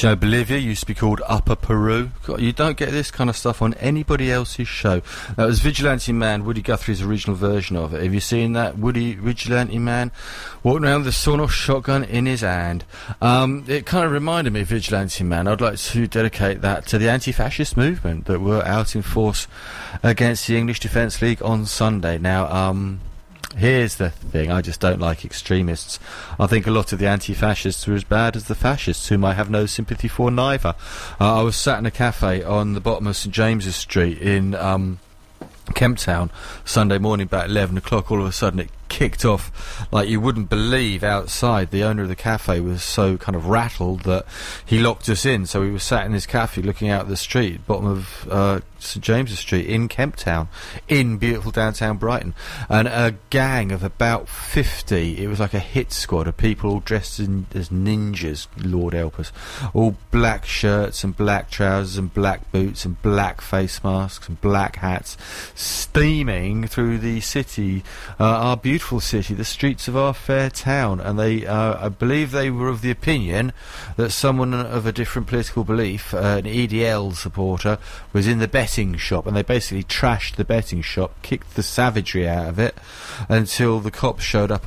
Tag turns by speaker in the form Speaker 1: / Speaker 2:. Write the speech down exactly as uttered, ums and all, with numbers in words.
Speaker 1: Do you know, Bolivia used to be called Upper Peru? God, you don't get this kind of stuff on anybody else's show. That was Vigilante Man, Woody Guthrie's original version of it. Have you seen that? Woody Vigilante Man walking around with a sawn-off shotgun in his hand. Um, it kind of reminded me of Vigilante Man. I'd like to dedicate that to the anti-fascist movement that were out in force against the English Defence League on Sunday. Now, um... here's the thing, I just don't like extremists. I think a lot of the anti-fascists are as bad as the fascists, whom I have no sympathy for neither. Uh, I was sat in a cafe on the bottom of St James's Street in um, Kemp Town Sunday morning about eleven o'clock. All of a sudden it kicked off like you wouldn't believe outside. The owner of the cafe was so kind of rattled that he locked us in, so we were sat in his cafe looking out at the street, bottom of uh, St James's Street in Kemp Town, in beautiful downtown Brighton, and a gang of about fifty, it was like a hit squad of people all dressed in, as ninjas, Lord help us, all black shirts and black trousers and black boots and black face masks and black hats, steaming through the city, uh, our beautiful city, the streets of our fair town. And they, uh, I believe they were of the opinion that someone of a different political belief, uh, an E D L supporter, was in the betting shop, and they basically trashed the betting shop, kicked the savagery out of it until the cops showed up